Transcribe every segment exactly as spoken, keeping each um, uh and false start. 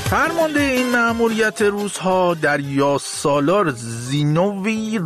فرمانده این مأموریت روس‌ها دریاسالار زینوی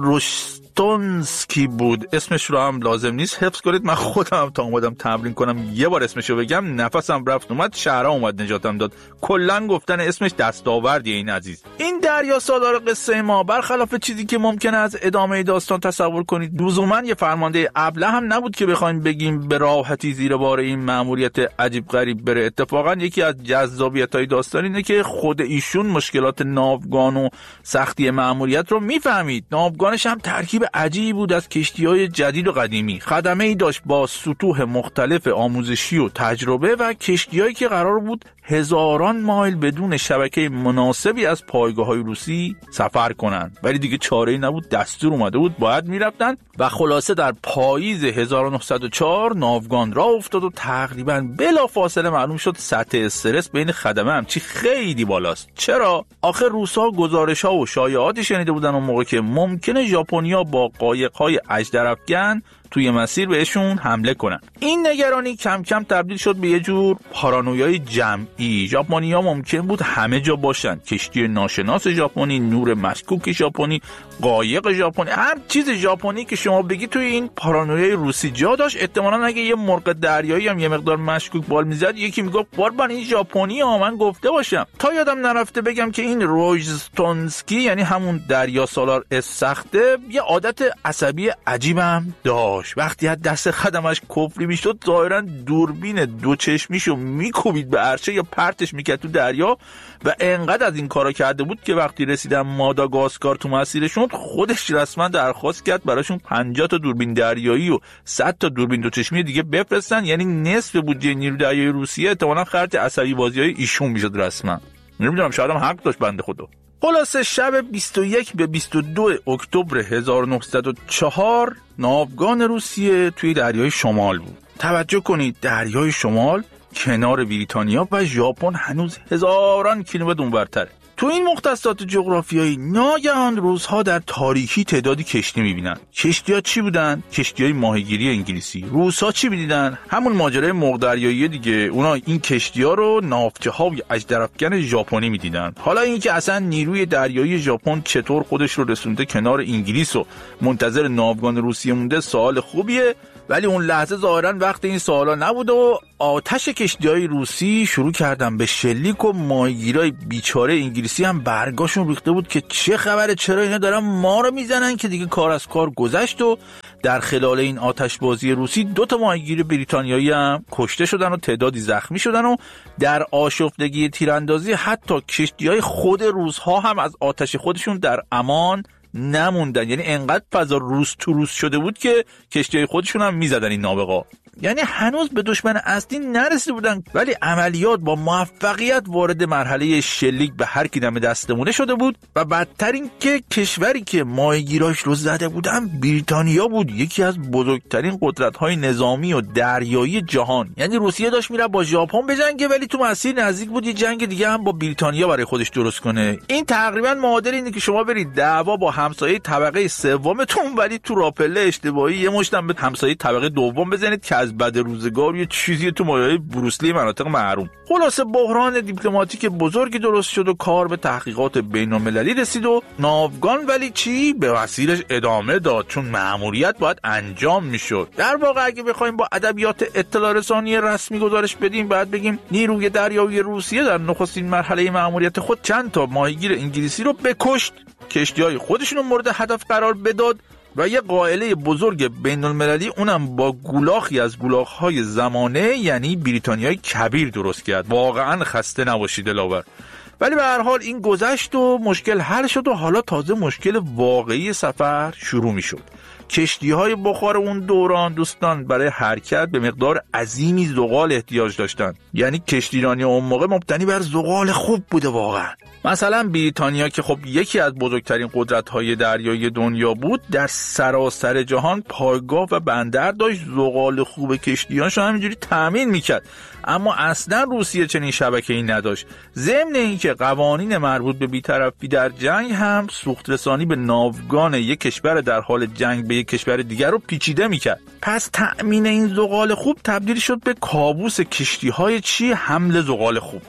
روستونسکی بود. اسمش رو هم لازم نیست حفظ کنید، من خودم هم تا اومدم تمرین کنم یه بار اسمش رو بگم نفسم رفت اومد، شهرها اومد نجاتم داد. کلن گفتن اسمش دستاوردیه این عزیز. این دریاسالار قصه ما برخلاف چیزی که ممکنه از ادامه داستان تصور کنید لزوما یه فرمانده ابله هم نبود که بخوایم بگیم به راحتی زیر بار این مأموریت عجیب غریب بره. اتفاقا یکی از جذابیت‌های داستان اینه که خود ایشون مشکلات ناوگان و سختی مأموریت رو میفهمید. ناوگانش هم ترکیب عجیبی بود از کشتی‌های جدید و قدیمی. خدمه‌ای داشت با سطوح مختلف آموزشی و تجربه و کشتی‌هایی که قرار بود هزاران مایل بدون شبکه مناسبی از پایگاه‌های روسی سفر کنند. ولی دیگه چاره‌ای نبود، دستور اومده بود باید میرفتن و خلاصه در پاییز هزار و نهصد و چهار ناوگان راه افتاد و تقریباً بلافاصله معلوم شد سطح استرس بین خدمه همچی خیلی بالاست. چرا؟ آخه روس‌ها گزارش‌ها و شایعاتی شنیده بودن اون موقع که ممکنه ژاپنیا با قایق‌های اژدرافکن توی مسیر بهشون حمله کنن. این نگرانی کم کم تبدیل شد به یه جور پارانویای جمعی. ژاپنی‌ها ممکن بود همه جا باشن، کشتی ناشناس ژاپنی، نور مشکوک ژاپنی، قایق ژاپنی، هر چیز ژاپنی که شما بگی توی این پارانویای روسی جا داشت. احتمالاً اگه یه مرغ دریایی هم یه مقدار مشکوک بال میزد یکی میگفت قربان این ژاپنی ها، من گفته باشم. تا یادم نرفته بگم که این روژستونسکی یعنی همون دریاسالار سخته یه عادت عصبی عجیبم داشت. وقتی از دست خدمش کفری میشد ظاهرا دوربین دو چشمیشو میکوبید به عرشه یا پرتش میکرد تو دریا و انقدر از این کارا کرده بود که وقتی رسیدن ماداگاسکار تو مسیرشون خودش رسما درخواست کرد براشون پنجاه تا دوربین دریایی و صد تا دوربین دو چشمی دیگه بفرستن. یعنی نصف بودجه نیروی دریایی روسیه احتمالاً خرج عصبی بازیای ایشون میشد رسما. نمیدونم شاید هم حق داشت بنده خدا. خلاصه شب بیست و یک به بیست و دو اکتبر هزار و نهصد و چهار ناوگان روسیه توی دریای شمال بود. توجه کنید دریای شمال کنار بریتانیا و ژاپن هنوز هزاران کیلومتر اونورتره. تو این مختصات جغرافیایی ناگهان روزها در تاریکی تعدادی کشتی میبینن. کشتی‌ها چی بودن؟ کشتی‌های ماهیگیری انگلیسی. روس‌ها چی می‌دیدن؟ همون ماجرای مرغ دریایی دیگه. اونا این کشتی‌ها رو ناوچه‌های اژدرافکن ژاپنی می‌دیدن. حالا اینکه اصلا نیروی دریایی ژاپن چطور خودش رو رسونده کنار انگلیس و منتظر ناوگان روسیه مونده سوال خوبیه، ولی اون لحظه ظاهراً وقت این سوالا نبود و آتش کشتی‌های روسی شروع کردن به شلیک و ماهیگیرای بیچاره انگلیسی هم برگاشون ریخته بود که چه خبره، چرا اینا دارن ما رو میزنن، که دیگه کار از کار گذشت و در خلال این آتشبازی روسی دو تا ماهیگیر بریتانیایی هم کشته شدن و تعدادی زخمی شدن و در آشفتگی تیراندازی حتی کشتی‌های خود روس‌ها هم از آتش خودشون در امان نموندن. یعنی انقدر فضا روس تو روس شده بود که کشتی‌های خودشون هم میزدن این نابغا. یعنی هنوز به دشمن اصلی نرسیده بودن ولی عملیات با موفقیت وارد مرحله شلیک به هر کی دم دستمونه شده بود و بدتر این که کشوری که ماهیگیراش رو زده بودن بریتانیا بود، یکی از بزرگترین قدرت‌های نظامی و دریایی جهان. یعنی روسیه داشت میره با ژاپن بجنگه ولی تو مسیر نزدیک بود یه جنگ دیگه هم با بریتانیا برای خودش درست کنه. این تقریبا معادل اینه که شما برید دعوا با همسایه طبقه سومتون ولی تو راپله اشتباهی یه مشتم به همسایه طبقه دوم بزنید که از بعد روزگار یه چیزی تو مایه بروسلی مناطق محروم. خلاصه بحران دیپلماتیک بزرگی درست شد و کار به تحقیقات بین‌المللی رسید و ناوگان ولی چی به مسیرش ادامه داد چون مأموریت باید انجام میشد. در واقع اگه بخوایم با ادبیات اطلاع رسانی رسمی گزارش بدیم بعد بگیم نیروی دریایی روسیه در نخستین مرحله مأموریت خود چند تا ماهیگیر انگلیسی رو بکشت، کشتی‌های خودشون رو مورد هدف قرار بداد و یه قائله بزرگ بین المللی اونم با گولاخی از گولاخ‌های زمانه یعنی بریتانیای کبیر درست کرد. واقعا خسته نباشید دلاور. ولی به هر حال این گذشت و مشکل حل شد و حالا تازه مشکل واقعی سفر شروع می شد. کشتی‌های بخار اون دوران دوستان برای حرکت به مقدار عظیمی زغال احتیاج داشتن. یعنی کشتیرانی اون موقع مبتنی بر زغال خوب بوده واقعا. مثلا بریتانیا که خب یکی از بزرگترین قدرت‌های دریایی دنیا بود در سراسر جهان پایگاه و بندر داشت، زغال خوب کشتی‌هاش همینجوری تامین می‌کرد. اما اصلا روسیه چنین شبکه‌ای نداشت. ضمن اینکه قوانین مربوط به بی‌طرفی در جنگ هم سوخت رسانی به ناوگان یک کشور در حال جنگ به یک کشور دیگر رو پیچیده می‌کرد. پس تأمین این زغال خوب تبدیل شد به کابوس کشتی‌های چی حمل زغال خوب.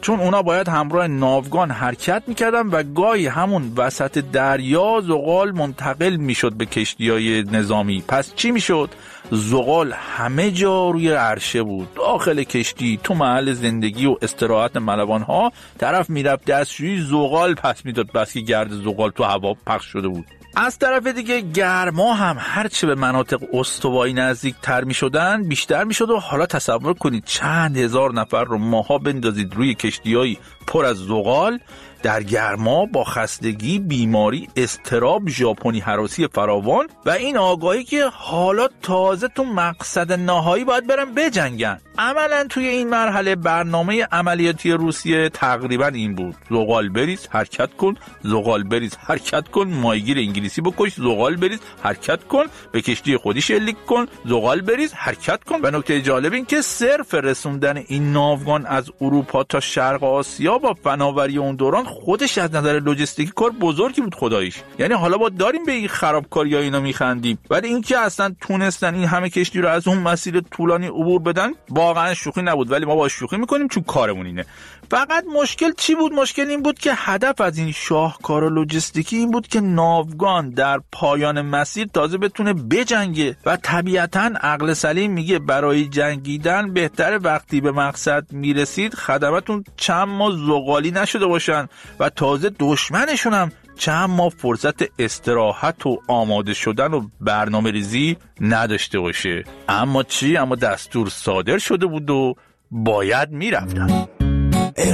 چون اونا باید همراه ناوگان حرکت میکردن و گاهی همون وسط دریا زغال منتقل میشد به کشتی‌های نظامی. پس چی میشد؟ زغال همه جا روی عرشه بود، داخل کشتی، تو محل زندگی و استراحت ملوان‌ها. طرف میرفت دستشویی، زغال پس میداد، بس که گرد زغال تو هوا پخش شده بود. از طرف دیگه گرما هم هرچه به مناطق استوایی نزدیک تر می شدن بیشتر می شد و حالا تصور کنید چند هزار نفر رو ماها بندازید روی کشتی‌هایی پر از زغال در گرما، با خستگی، بیماری، اضطراب، ژاپنی هراسی فراوان و این آگاهی که حالا تازه تو مقصد نهایی باید برن بجنگن. عملا توی این مرحله برنامه عملیاتی روسیه تقریبا این بود: زغال بریز حرکت کن، زغال بریز حرکت کن، ماهیگیر انگلیسی بکش، زغال بریز حرکت کن، به کشتی خودی شلیک کن، زغال بریز حرکت کن. و نکته جالب این که صرف رسوندن این ناوگان از اروپا تا شرق آسیا با فناوری اون دوران خودش از نظر لوجستیکی کار بزرگی بود خداییش. یعنی حالا با داریم به این خرابکاری‌ها اینا میخندیم، ولی اینکه اصلا تونستن این همه کشتی رو از اون مسیر طولانی عبور بدن واقعا شوخی نبود، ولی ما با شوخی میکنیم چون کارمون اینه. فقط مشکل چی بود؟ مشکل این بود که هدف از این شاهکار لوجستیکی این بود که ناوگان در پایان مسیر تازه بتونه بجنگه و طبیعتاً عقل سلیم میگه برای جنگیدن بهتره وقتی به مقصد میرسید خدمتون چند ماه زغالی نشده باشن و تازه دشمنشون هم چند ماه فرصت استراحت و آماده شدن و برنامه ریزی نداشته باشه. اما چی؟ اما دستور صادر شده بود و باید میرفتن.